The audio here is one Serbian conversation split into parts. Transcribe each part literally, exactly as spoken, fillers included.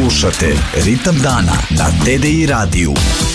Slušate Ritam dana na T D I radiju.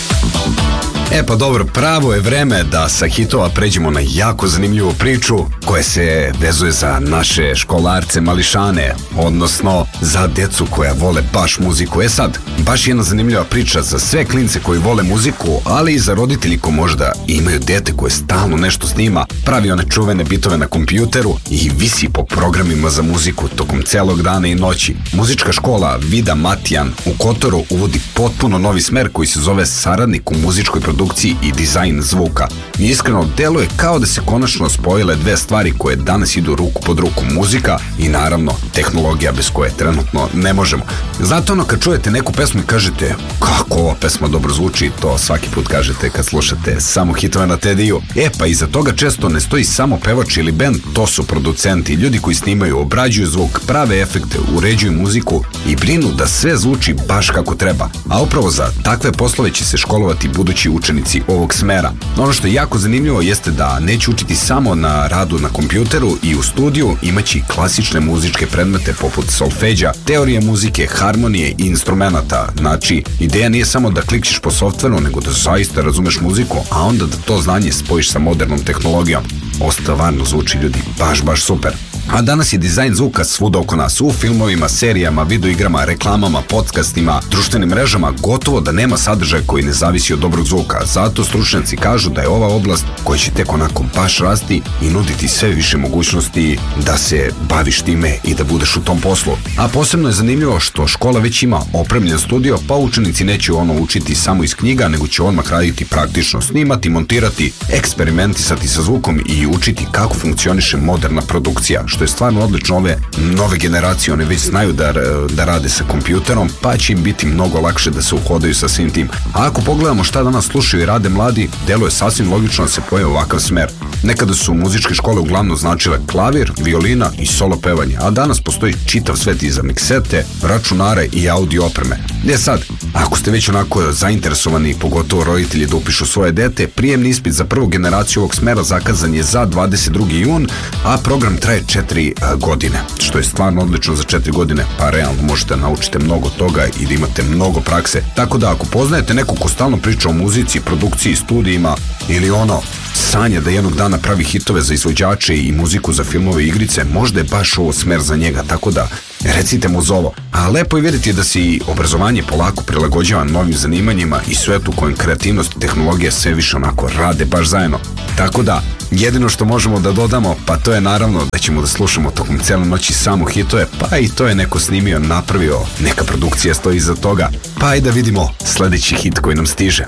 E pa dobro, pravo je vreme da sa hitova pređemo na jako zanimljivu priču koja se vezuje za naše školarce mališane, odnosno za decu koja vole baš muziku. E sad, baš jedna zanimljiva priča za sve klince koji vole muziku, ali i za roditelji ko možda imaju dete koje stalno nešto snima, pravi one čuvene bitove na kompjuteru i visi po programima za muziku tokom celog dana i noći. Muzička škola Vida Matijan u Kotoru uvodi potpuno novi smer koji se zove saradnik u muzičkoj produkciji i dizajn zvuka. I iskreno, deluje kao da se konačno spojile dve stvari koje danas idu ruku pod ruku, muzika i naravno tehnologija bez koje trenutno ne možemo. Znate ono kad čujete neku pesmu i kažete kako ova pesma dobro zvuči, to svaki put kažete kad slušate samo hitove na T D I-u. E pa iza toga često ne stoji samo pevač ili bend, to su producenti, ljudi koji snimaju, obrađuju zvuk, prave efekte, uređuju muziku i brinu da sve zvuči baš kako treba. A upravo za takve poslove će se školovati budući učenici ovog smera. Ono što je jako zanimljivo jeste da neće učiti samo na radu na kompjuteru i u studiju, imaće i klasične muzičke predmete poput solfeđa, teorije muzike, harmonije i instrumenata. Znači, ideja nije samo da klikćeš po softveru, nego da zaista razumeš muziku, a onda da to znanje spojiš sa modernom tehnologijom. Ovo stvarno zvuči, ljudi, baš, baš super. A danas je dizajn zvuka svuda oko nas, u filmovima, serijama, videoigrama, reklamama, podcastima, društvenim mrežama, gotovo da nema sadržaja koji ne zavisi od dobrog zvuka. Zato stručnjaci kažu da je ova oblast koja će tek onako baš rasti i nuditi sve više mogućnosti da se baviš time i da budeš u tom poslu. A posebno je zanimljivo što škola već ima opremljen studio, pa učenici neće ono učiti samo iz knjiga, nego će odmah raditi praktično, snimati, montirati, eksperimentisati sa zvukom i učiti kako funkcioniše moderna produkcija, što je stvarno odlično. Ove nove generacije, one već znaju da, da rade sa kompjuterom, pa će im biti mnogo lakše da se uhodaju sa svim tim. A ako pogledamo šta danas slušaju i rade mladi, deluje sasvim logično da se pojavi ovakav smer. Nekada su muzičke škole uglavnom značile klavir, violina i solo pevanje, a danas postoji čitav svet i za miksete, računare i audio opreme. E sad, ako ste već onako zainteresovani, pogotovo roditelji, da upišu svoje dete, prijemni ispit za prvu generaciju ovog smera zakazan je za dvadeset drugi jun, a program traje četiri godine, što je stvarno odlično za četiri godine, pa realno možete naučiti mnogo toga i da imate mnogo prakse. Tako da ako poznajete neko ko stalno priča o muzici, produkciji, studijima ili ono sanja da jednog dana pravi hitove za izvođače i muziku za filmove i igrice, možda je baš ovo smer za njega, tako da recite mu za ovo. A lepo je vidjeti da se i obrazovanje polako prilagođava novim zanimanjima i svetu u kojem kreativnost i tehnologija sve više onako rade baš zajedno. Tako da, jedino što možemo da dodamo, pa to je naravno da ćemo da slušamo tokom cele noći samo hitove, pa i to je neko snimio, napravio, neka produkcija stoji iza toga, pa i da vidimo sledeći hit koji nam stiže.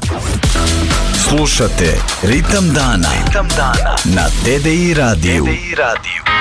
Slušate Ritam dana, Ritam dana na T D I radiju.